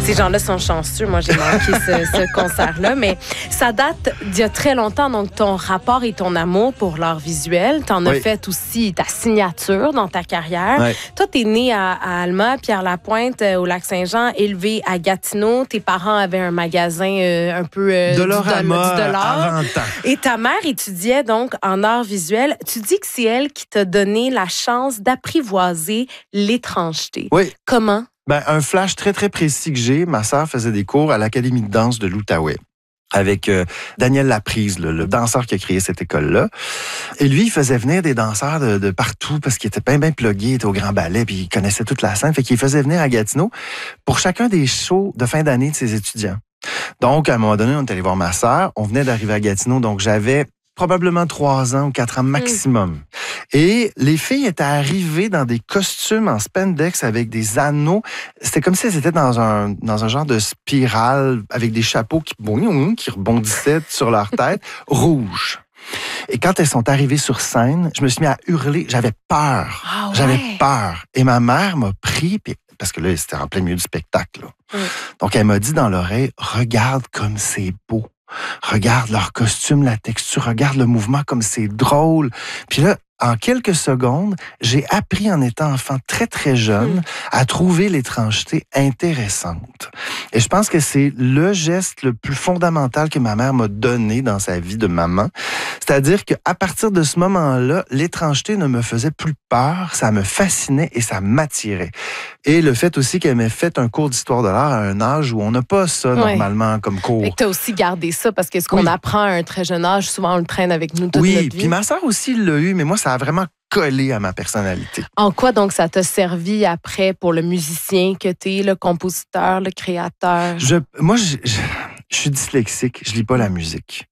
Ces gens-là sont chanceux. Moi, j'ai manqué ce concert-là. Mais ça date d'il y a très longtemps. Donc, ton rapport et ton amour pour l'art visuel, t'en as fait aussi ta signature dans ta carrière. Oui. Toi, t'es né à Alma, Pierre-Lapointe, au Lac-Saint-Jean, élevé à Gatineau. Tes parents avaient un magasin un peu Dollarama, du dollar. avant le temps. Et ta mère étudiait donc en art visuel. Tu dis que c'est elle qui t'a donné la chance d'apprivoiser l'étrangeté. Oui. Comment? Un flash très, très précis que j'ai. Ma sœur faisait des cours à l'Académie de danse de l'Outaouais avec Daniel Laprise, le danseur qui a créé cette école-là. Et lui, il faisait venir des danseurs de partout parce qu'il était bien plugué, il était au Grand Ballet, puis il connaissait toute la scène. Fait qu'il faisait venir à Gatineau pour chacun des shows de fin d'année de ses étudiants. Donc, à un moment donné, on est allé voir ma sœur. On venait d'arriver à Gatineau, donc j'avais probablement 3 ans ou 4 ans maximum. Et les filles étaient arrivées dans des costumes en spandex avec des anneaux. C'était comme si elles étaient dans un genre de spirale avec des chapeaux qui rebondissaient sur leur tête, rouges. Et quand elles sont arrivées sur scène, je me suis mis à hurler. J'avais peur. Ah ouais. J'avais peur. Et ma mère m'a pris, parce que là, c'était en plein milieu du spectacle. Là. Donc, elle m'a dit dans l'oreille, regarde comme c'est beau. Regarde leur costume, la texture, regarde le mouvement comme c'est drôle. Puis là, en quelques secondes, j'ai appris en étant enfant très, très jeune à trouver l'étrangeté intéressante. Et je pense que c'est le geste le plus fondamental que ma mère m'a donné dans sa vie de maman. C'est-à-dire qu'à partir de ce moment-là, l'étrangeté ne me faisait plus peur, ça me fascinait et ça m'attirait. Et le fait aussi qu'elle m'ait fait un cours d'histoire de l'art à un âge où on n'a pas ça normalement comme cours. Et que tu as aussi gardé ça parce que ce qu'on apprend à un très jeune âge, souvent on le traîne avec nous toute notre vie. Puis ma sœur aussi l'a eu, mais moi, ça a vraiment collé à ma personnalité. En quoi donc ça t'a servi après pour le musicien que t'es, le compositeur, le créateur? Moi, je suis dyslexique, je lis pas la musique.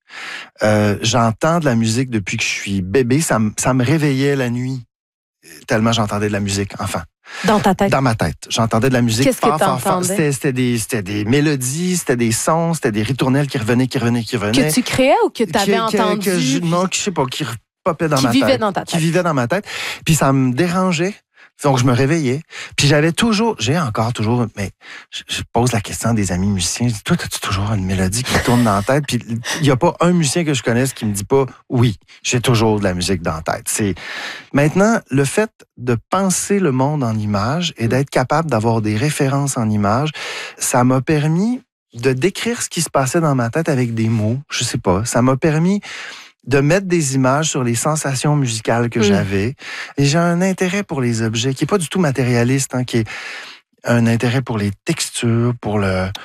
J'entends de la musique depuis que je suis bébé, ça me réveillait la nuit, tellement j'entendais de la musique, enfant. Dans ta tête? Dans ma tête. J'entendais de la musique Qu'est-ce fort, que fort, fort. t'entendais? C'était des mélodies, c'était des sons, c'était des ritournelles qui revenaient. Que tu créais ou que tu avais entendu? Non, je sais pas, qui popait dans ma tête. Qui vivait dans ta tête. Qui vivait dans ma tête. Puis ça me dérangeait. Donc, je me réveillais. Puis j'ai encore toujours, mais je pose la question à des amis musiciens. Je dis, toi, as-tu toujours une mélodie qui tourne dans la tête? Puis il n'y a pas un musicien que je connaisse qui me dit pas, oui, j'ai toujours de la musique dans la tête. Maintenant, le fait de penser le monde en images et d'être capable d'avoir des références en images, ça m'a permis de décrire ce qui se passait dans ma tête avec des mots. Je sais pas. Ça m'a permis de mettre des images sur les sensations musicales que j'avais. Et j'ai un intérêt pour les objets qui est pas du tout matérialiste, qui est un intérêt pour les textures, pour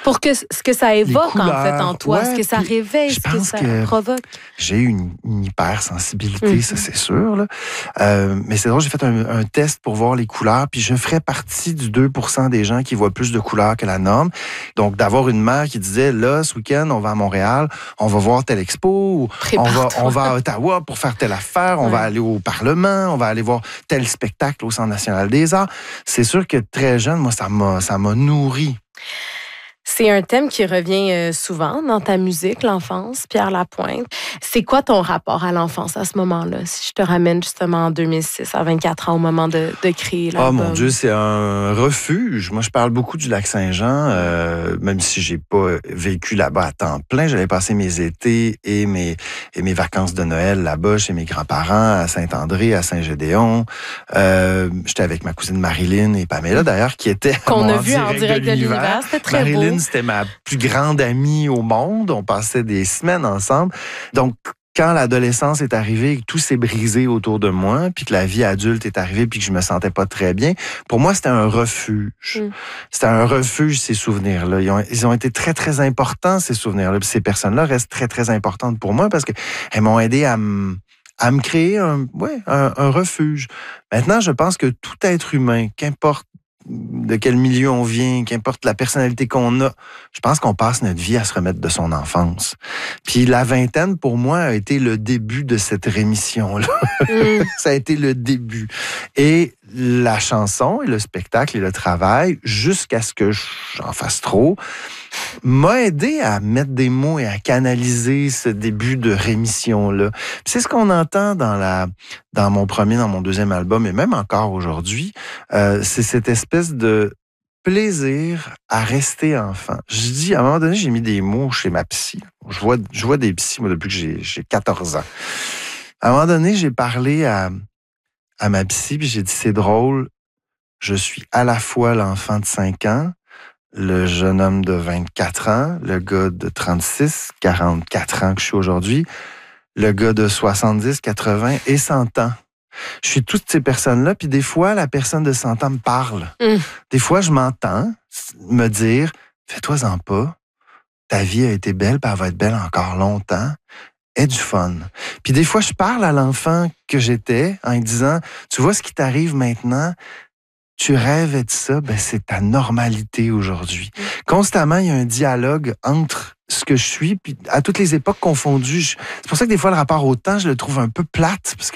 ce que ça évoque couleurs, en fait en toi, ce que ça réveille, ce que ça provoque. J'ai eu une hypersensibilité, ça c'est sûr. Là. Mais c'est drôle, j'ai fait un test pour voir les couleurs, puis je ferais partie du 2% des gens qui voient plus de couleurs que la norme. Donc d'avoir une mère qui disait, là, ce week-end, on va à Montréal, on va voir telle expo, ou on va à Ottawa pour faire telle affaire, on va aller au Parlement, on va aller voir tel spectacle au Centre national des arts. C'est sûr que très jeune, moi, ça m'a nourri. C'est un thème qui revient souvent dans ta musique, l'enfance, Pierre-Lapointe. C'est quoi ton rapport à l'enfance à ce moment-là? Si je te ramène justement en 2006, à 24 ans, au moment de créer l'album. Oh mon Dieu, c'est un refuge. Moi, je parle beaucoup du Lac-Saint-Jean, même si j'ai pas vécu là-bas à temps plein. J'allais passer mes étés et mes vacances de Noël là-bas chez mes grands-parents, à Saint-André, à Saint-Gédéon. J'étais avec ma cousine Marilyn et Pamela, d'ailleurs, qui étaient qu'on a vu en direct de l'univers. C'était très Marilyn, beau. c'était ma plus grande amie au monde. On passait des semaines ensemble. Donc, quand l'adolescence est arrivée et que tout s'est brisé autour de moi, puis que la vie adulte est arrivée puis que je me sentais pas très bien, pour moi, c'était un refuge. C'était un refuge, ces souvenirs-là. Ils ont été très, très importants, ces souvenirs-là. Puis ces personnes-là restent très, très importantes pour moi parce qu'elles m'ont aidé à me créer un refuge. Maintenant, je pense que tout être humain, qu'importe de quel milieu on vient, qu'importe la personnalité qu'on a, je pense qu'on passe notre vie à se remettre de son enfance. Puis la vingtaine, pour moi, a été le début de cette rémission-là. Ça a été le début. Et la chanson et le spectacle et le travail, jusqu'à ce que j'en fasse trop, m'a aidé à mettre des mots et à canaliser ce début de rémission-là. Puis c'est ce qu'on entend dans mon deuxième album, et même encore aujourd'hui, c'est cette espèce de plaisir à rester enfant. Je dis, à un moment donné, j'ai mis des mots chez ma psy. Je vois des psys, moi, depuis que j'ai 14 ans. À un moment donné, j'ai parlé à ma psy, puis j'ai dit, c'est drôle, je suis à la fois l'enfant de 5 ans, le jeune homme de 24 ans, le gars de 36, 44 ans que je suis aujourd'hui, le gars de 70, 80 et 100 ans. Je suis toutes ces personnes-là, puis des fois, la personne de 100 ans me parle. Des fois, je m'entends me dire, fais-toi-en pas, ta vie a été belle, puis elle va être belle encore longtemps. Aie du fun. Puis des fois, je parle à l'enfant que j'étais en lui disant, tu vois ce qui t'arrive maintenant, tu rêvais de ça, ben c'est ta normalité aujourd'hui. Constamment, il y a un dialogue entre ce que je suis, puis à toutes les époques confondues. C'est pour ça que des fois, le rapport au temps, je le trouve un peu plate, parce que